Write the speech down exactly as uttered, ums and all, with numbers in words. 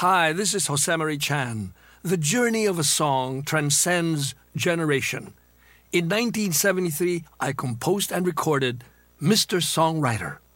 Hi, this is Josemarie Chan. The journey of a song transcends generation. In nineteen seventy-three, I composed and recorded Mister Songwriter.